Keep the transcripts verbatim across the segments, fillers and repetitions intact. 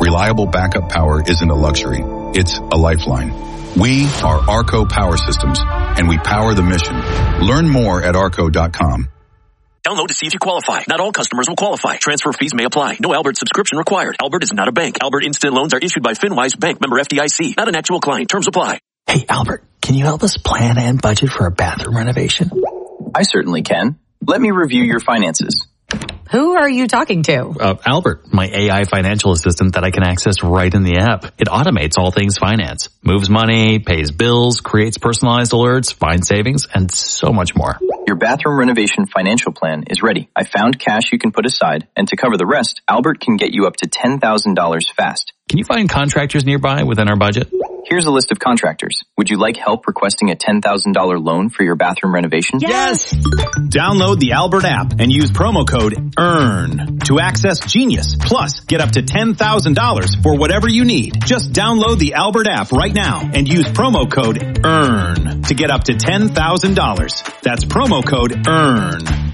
reliable backup power isn't a luxury. It's a lifeline. We are Arco Power Systems, and we power the mission. Learn more at arco dot com. Download to see if you qualify. Not all customers will qualify. Transfer fees may apply. No Albert subscription required. Albert is not a bank. Albert Instant Loans are issued by FinWise Bank, member F D I C. Not an actual client. Terms apply. Hey, Albert, can you help us plan and budget for a bathroom renovation? I certainly can. Let me review your finances. Who are you talking to? Uh, Albert, my A I financial assistant that I can access right in the app. It automates all things finance, moves money, pays bills, creates personalized alerts, finds savings, and so much more. Your bathroom renovation financial plan is ready. I found cash you can put aside, and to cover the rest, Albert can get you up to ten thousand dollars fast. Can you find contractors nearby within our budget? Here's a list of contractors. Would you like help requesting a ten thousand dollars loan for your bathroom renovation? Yes! Download the Albert app and use promo code EARN to access Genius. Plus, get up to ten thousand dollars for whatever you need. Just download the Albert app right now and use promo code EARN to get up to ten thousand dollars. That's promo code EARN.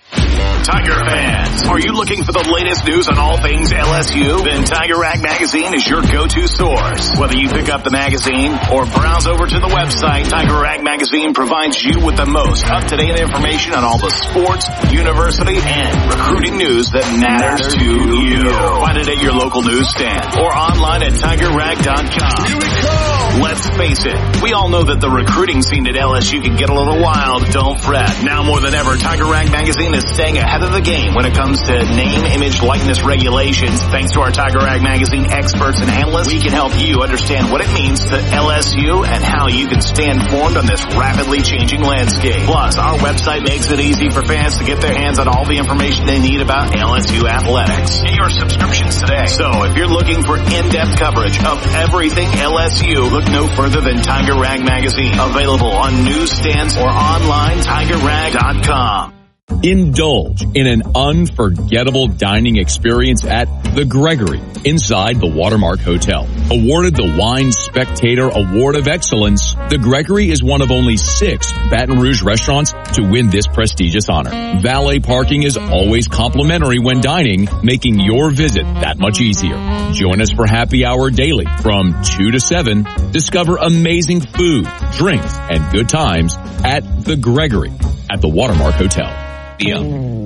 Tiger fans, are you looking for the latest news on all things L S U? Then Tiger Rag Magazine is your go-to source. Whether you pick up the magazine or browse over to the website, Tiger Rag Magazine provides you with the most up-to-date information on all the sports, university, and recruiting news that matters to you. Find it at your local newsstand or online at tiger rag dot com. Here we go! Let's face it, we all know that the recruiting scene at L S U can get a little wild. Don't fret. Now more than ever, Tiger Rag Magazine is staying ahead of the game when it comes to name, image, likeness regulations. Thanks to our Tiger Rag Magazine experts and analysts, we can help you understand what it means to L S U and how you can stay informed on this rapidly changing landscape. Plus, our website makes it easy for fans to get their hands on all the information they need about L S U athletics. Get your subscriptions today. So if you're looking for in-depth coverage of everything L S U, look no further than Tiger Rag Magazine. Available on newsstands or online, tiger rag dot com. Indulge in an unforgettable dining experience at The Gregory inside the Watermark Hotel. Awarded the Wine Spectator Award of Excellence, The Gregory is one of only six Baton Rouge restaurants to win this prestigious honor. Valet parking is always complimentary when dining, making your visit that much easier. Join us for happy hour daily from two to seven. Discover amazing food, drinks, and good times at The Gregory at the Watermark Hotel. Yeah.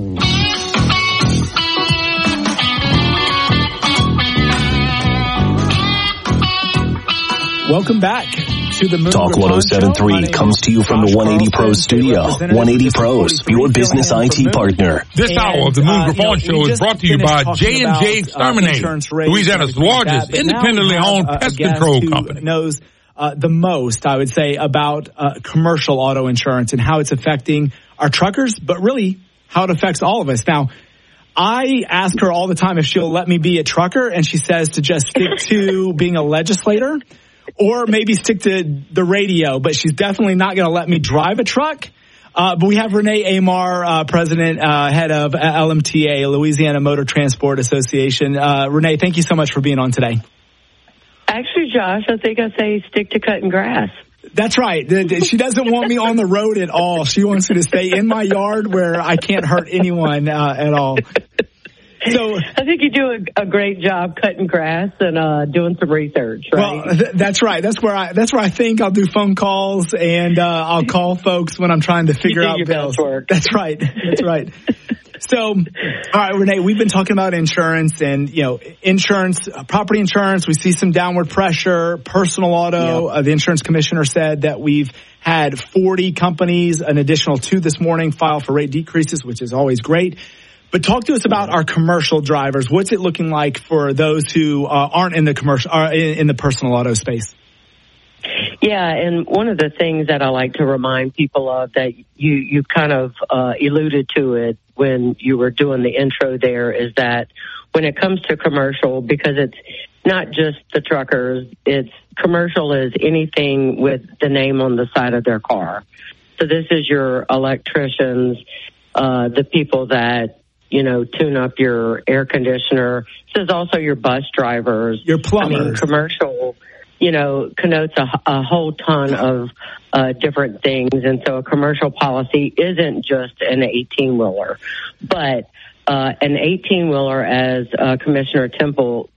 Welcome back to the Moon Talk one oh seven point three comes to you from the one eighty Pros studio. one eighty Pros, your business I T partner. This hour of the Moon Griffon Show is brought to you by J and J Exterminator, Louisiana's largest independently owned pest control company. Knows uh, the most, I would say, about uh, commercial auto insurance and how it's affecting our truckers, but really how it affects all of us. Now, I ask her all the time if she'll let me be a trucker, and she says to just stick to being a legislator or maybe stick to the radio, but she's definitely not going to let me drive a truck. Uh, but we have Renee Amar, uh, president, uh, head of L M T A, Louisiana Motor Transport Association. Uh, Renee, thank you so much for being on today. Actually, Josh, I think I say stick to cutting grass. That's right. She doesn't want me on the road at all. She wants me to stay in my yard where I can't hurt anyone uh, at all. So I think you do a, a great job cutting grass and uh, doing some research, right? Well, th- that's right. That's where I that's where I think I'll do phone calls and uh, I'll call folks when I'm trying to figure you do out your bills. Best work. That's right. That's right. So, all right, Renee, we've been talking about insurance and, you know, insurance, uh, property insurance. We see some downward pressure, personal auto. Yep. Uh, the insurance commissioner said that we've had forty companies, an additional two this morning, file for rate decreases, which is always great. But talk to us about our commercial drivers. What's it looking like for those who uh, aren't in the commercial, uh, in, in the personal auto space? Yeah, and one of the things that I like to remind people of that you you kind of uh, alluded to it when you were doing the intro there is that when it comes to commercial, because it's not just the truckers, it's commercial is anything with the name on the side of their car. So this is your electricians, uh, the people that, you know, tune up your air conditioner. This is also your bus drivers. Your plumbers. I mean, commercial, you know, connotes a, a whole ton of uh, different things. And so a commercial policy isn't just an eighteen-wheeler. But uh, an eighteen-wheeler, as uh, Commissioner Temple